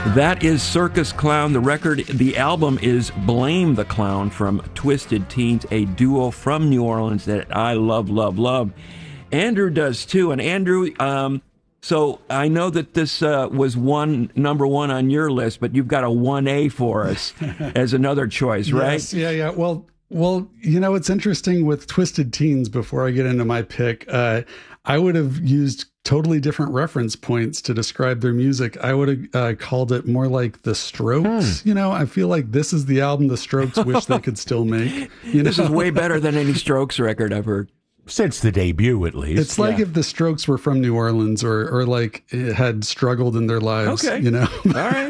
That is Circus Clown. The album is Blame the Clown from Twisted Teens, a duo from New Orleans that I love, love, love. Andrew does too. And Andrew, so I know that this was number one on your list, but you've got a 1A for us as another choice, right? Yes, yeah. Well, it's interesting with Twisted Teens, before I get into my pick, I would have used totally different reference points to describe their music. I would have called it more like The Strokes. I feel like this is the album the Strokes wish they could still make. This is way better than any Strokes record I've heard. Since the debut, at least. It's like if the Strokes were from New Orleans or like had struggled in their lives. Okay. All right.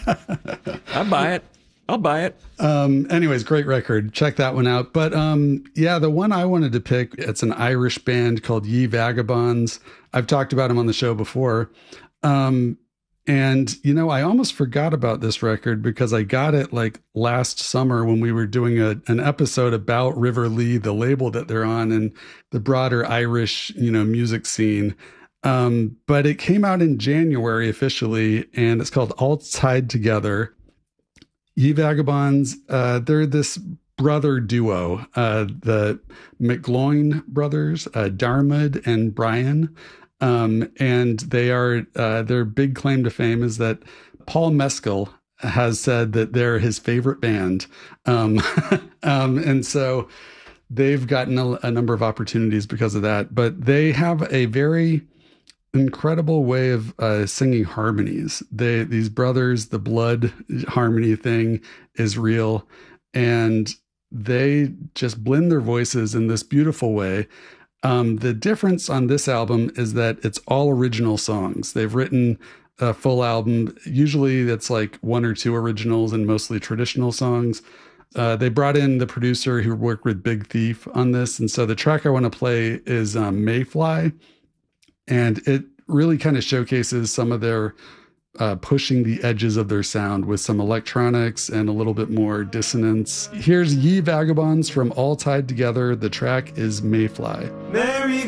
I'll buy it. Anyways, great record. Check that one out. But the one I wanted to pick, it's an Irish band called Ye Vagabonds. I've talked about them on the show before. And I almost forgot about this record because I got it like last summer when we were doing an episode about River Lee, the label that they're on, and the broader Irish, music scene. But it came out in January officially, and it's called All Tied Together. Ye Vagabonds, they're this brother duo, the McGloin brothers, Darmad and Brian. And they are, their big claim to fame is that Paul Mescal has said that they're his favorite band. And so they've gotten a number of opportunities because of that, but they have a very incredible way of singing harmonies. These brothers, the blood harmony thing is real, and they just blend their voices in this beautiful way. The difference on this album is that it's all original songs. They've written a full album. Usually that's like one or two originals and mostly traditional songs. They brought in the producer who worked with Big Thief on this. And so the track I want to play is Mayfly. And it really kind of showcases some of their pushing the edges of their sound with some electronics and a little bit more dissonance. Here's Ye Vagabonds from All Tied Together. The track is Mayfly. Mary